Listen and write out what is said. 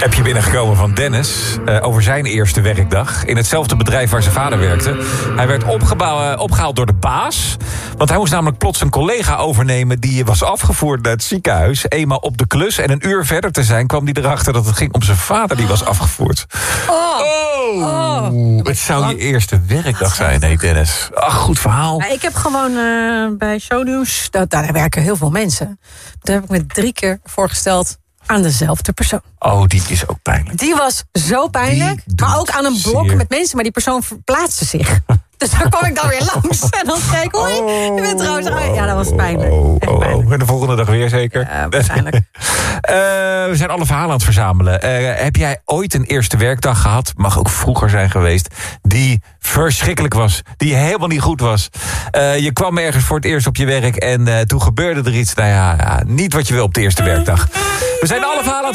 Appje binnengekomen van Dennis over zijn eerste werkdag. In hetzelfde bedrijf waar zijn vader werkte. Hij werd opgehaald door de baas. Want hij moest namelijk plots een collega overnemen die was afgevoerd naar het ziekenhuis. Eenmaal op de klus en een uur verder te zijn kwam hij erachter dat het ging om zijn vader die was afgevoerd. Het zou je eerste werkdag zijn, nee Dennis. Ach, goed verhaal. Ja, ik heb gewoon bij Shownieuws, daar werken heel veel mensen. Daar heb ik me 3 keer voorgesteld aan dezelfde persoon. Oh, die is ook pijnlijk. Die was zo pijnlijk, maar ook aan een blok met mensen, maar die persoon verplaatste zich. Dus daar kwam ik dan weer langs. En dan zei ik, hoi, je bent trouwens... Ja, dat was pijnlijk. Echt pijnlijk. En de volgende dag weer zeker? Ja, waarschijnlijk. We zijn alle verhalen aan het verzamelen. Heb jij ooit een eerste werkdag gehad, mag ook vroeger zijn geweest, die verschrikkelijk was, die helemaal niet goed was? Je kwam ergens voor het eerst op je werk en toen gebeurde er iets, niet wat je wil op de eerste werkdag. We zijn alle verhalen aan het